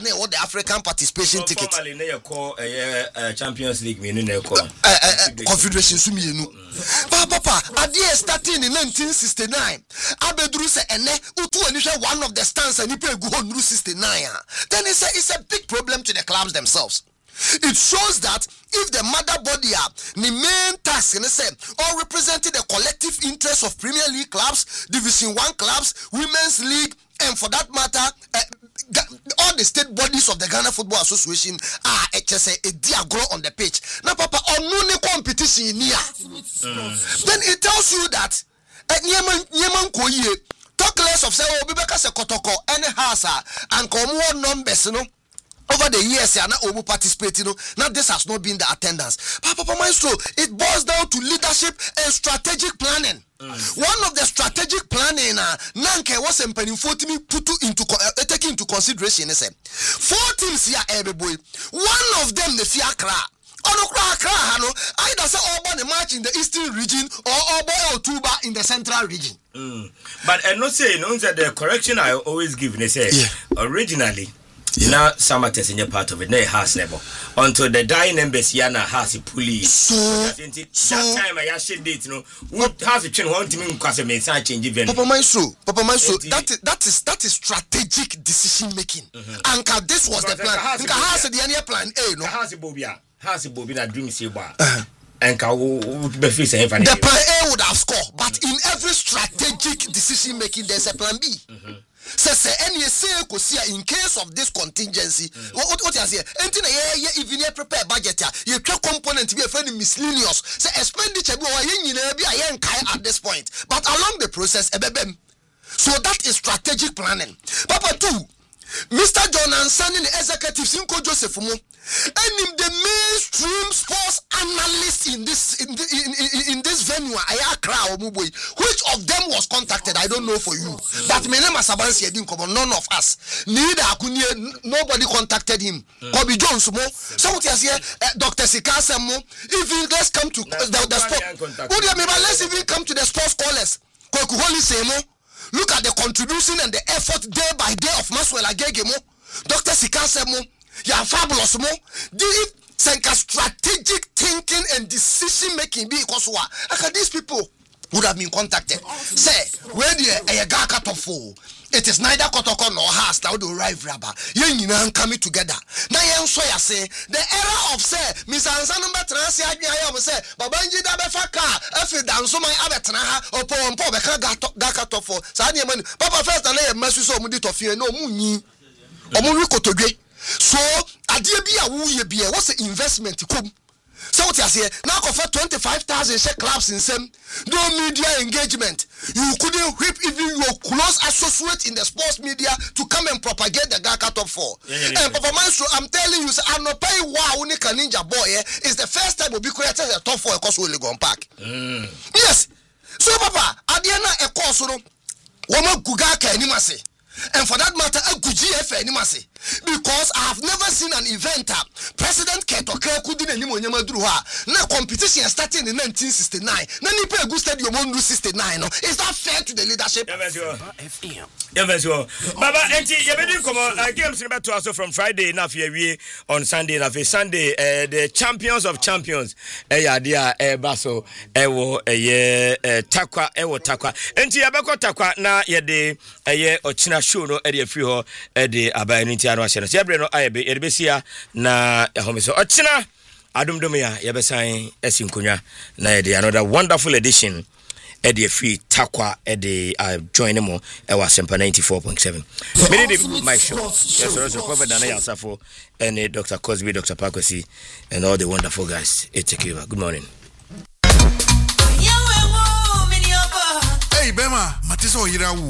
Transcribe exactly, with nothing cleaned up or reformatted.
what the African participation ticket. Formally, they call a Champions League. We know call Confederation Sumienu. Papa, Adia starting in nineteen sixty-nine. Abedru say ene utu anisha one of the stands and he play go on sixty-nine. Then it's a it's a big problem to the clubs themselves. It shows that if the mother body are the main task and say all representing the collective interests of Premier League clubs, Division One clubs, Women's League, and for that matter, uh, all the state bodies of the Ghana Football Association are just a, a diagram on the page. Now, Papa, on no competition in here. Mm. Then it tells you that Nyeman Nyeman Koye talk less of say oh Bibeka se Kotoko any house and come more numbers, you know. Over the years, and now participating. Now this has not been the attendance. Papa Maestro, it boils down to leadership and strategic planning. Mm. One of the strategic planning, uh, Nanke was empowering put into uh, taking into consideration. Is four teams here, every boy. One of them, the Fiacra. Either say Oba the match in the eastern region or Oba or Tuba in the central region. Mm. But I not say no that the correction I always give. They say yeah. originally. Yeah. Now Samates in your part of it, nay has never until the dying members Yana has a pulley. So, so that time I actually did you know what has a change one to me because of me change event. Papa Maestro, Papa Maestro, that is that is that is strategic decision making. Mm-hmm. And this was because the plan. Nka has the any plan A no. Has a bobia, has a bobina dream say bar. And the plan A would have scored, but in every strategic decision making there's a plan B. Mm-hmm. Say say any say in case of this contingency mm. what what you say anything yeah even you prepare budget you try component be a friend miscellaneous say expenditure be at this point but along the process ebebem so that is strategic planning. Papa two Mister John Ansani the executive Sinko Joseph Mo and him the mainstream sports analyst in this in the, in, in, in this venue Ayakra Omuboy. Which of them was contacted? I don't know for you. But my name is Sabansi didn't come on, none of us. Neither Akunie, nobody contacted him. Mm. Kobe Jones Mo. So what you say, uh, Doctor Sikasa Mo. Even let's come to uh, the, the sport. Let's even come to the sports callers. Koku Holy Semo. Look at the contribution and the effort day by day of Maxwell Agegemo, Doctor Sikasemo, you are fabulous mo. Did Senka strategic thinking and decision making be because what? These people would have been contacted. Say, where the a gaka tofo. It is neither Kotoko nor Has now to arrive rabba. You know coming together. Now you so ya say the era of say Miss Ansanumba Transia I say Babanji da befaka if dan so my abetraha opo ompo beka gaka tofo. Sadi man Papa first and lay message so mudi tofie no munyi. Omu kotodwe. So adie bia wu ye bia what's the investment come? So what you say now for twenty-five thousand share clubs in some no media engagement. You couldn't whip even your close associate in the sports media to come and propagate the Gaka top four. Yeah, yeah, yeah, and Papa Maestro, I'm telling you, I'm not paying wow Unika Ninja boy. Eh? It's the first time we'll be created a top four across Willigon Park. Mm. Yes. So Papa, Adiana a course woman Gugaka Nimase. And for that matter, a good G F animasi. Because I have never seen an event. President Ketoke couldn't anymore Druha. Now competition starting in nineteen sixty-nine. Now you play a good stadium on sixty-nine. Is that fair to the leadership? Yes, sure. Baba, Enti, you better come on. Games about to also from Friday enough here on Sunday enough. Sunday, uh, the champions of champions. Eh, yeah, dia, eh, Baso, eh, wo, eh, yeah, eh, Takwa, eh, wo, Takwa. Enti, abako Takwa na ye de, eh, ye, ochina show no, eh, de free ho, eh, de abayini ti anu ashena. Siya breno ayebe, eh, besia na eh, homiso. Ochina, adum dumia, ye besain, esi nkunya na ye de another wonderful edition. Eddie free Takwa Eddie uh join him I was Semper ninety-four point seven. Many my show. Yes, also Prophet Daniel Safo and Doctor Cosby, Doctor Pakwesi, and all the wonderful guys. It's a good morning. Hey Bema, Matiso Hirawu.